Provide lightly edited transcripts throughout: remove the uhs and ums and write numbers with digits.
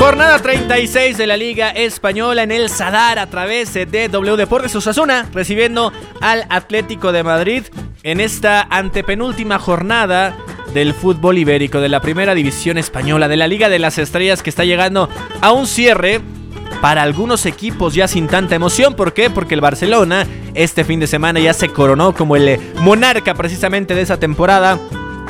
Jornada 36 de la Liga Española en el Sadar a través de W Deportes. Osasuna recibiendo al Atlético de Madrid en esta antepenúltima jornada del fútbol ibérico, de la primera división española, de la Liga de las Estrellas, que está llegando a un cierre para algunos equipos ya sin tanta emoción. ¿Por qué? Porque el Barcelona este fin de semana ya se coronó como el monarca precisamente de esa temporada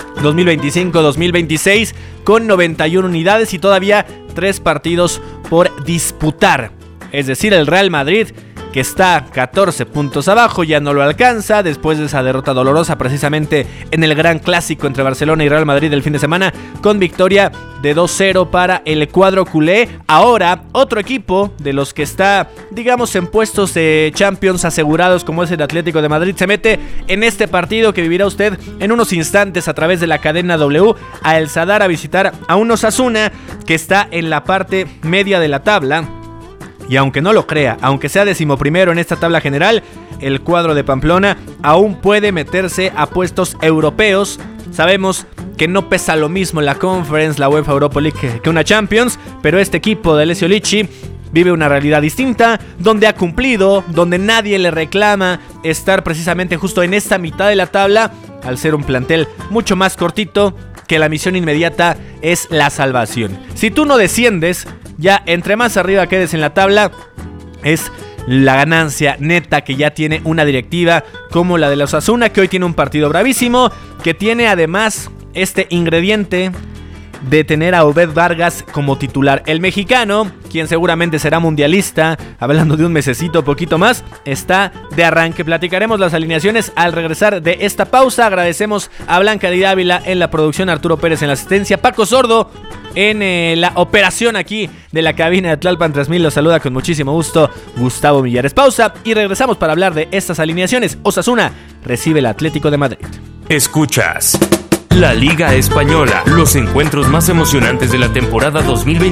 2025-2026 con 91 unidades y todavía 3 partidos por disputar. Es decir, el Real Madrid, que está 14 puntos abajo, ya no lo alcanza después de esa derrota dolorosa precisamente en el gran clásico entre Barcelona y Real Madrid del fin de semana, con victoria de 2-0 para el cuadro culé. Ahora otro equipo de los que está, digamos, en puestos de Champions asegurados, como es el Atlético de Madrid, se mete en este partido que vivirá usted en unos instantes a través de la cadena W a El Sadar, a visitar a un Osasuna que está en la parte media de la tabla. Y aunque no lo crea, aunque sea 11º en esta tabla general, el cuadro de Pamplona aún puede meterse a puestos europeos. Sabemos que no pesa lo mismo la Conference, la UEFA Europa League que una Champions, pero este equipo de Alessio Licci vive una realidad distinta, donde ha cumplido, donde nadie le reclama estar precisamente justo en esta mitad de la tabla, al ser un plantel mucho más cortito, que la misión inmediata es la salvación. Si tú no desciendes, ya entre más arriba quedes en la tabla, es la ganancia neta que ya tiene una directiva como la de la Osasuna, que hoy tiene un partido bravísimo, que tiene además este ingrediente de tener a Obed Vargas como titular. El mexicano, quien seguramente será mundialista, hablando de un mesecito, poquito más, está de arranque. Platicaremos las alineaciones al regresar de esta pausa. Agradecemos a Blanca Di Ávila en la producción, Arturo Pérez en la asistencia, Paco Sordo en la operación aquí de la cabina de Tlalpan 3000. Los saluda con muchísimo gusto Gustavo Millares. Pausa y regresamos para hablar de estas alineaciones. Osasuna recibe el Atlético de Madrid. Escuchas la Liga Española, los encuentros más emocionantes de la temporada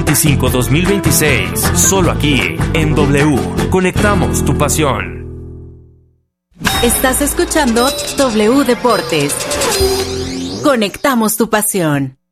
2025-2026, solo aquí en W. Conectamos tu pasión. Estás escuchando W Deportes. Conectamos tu pasión.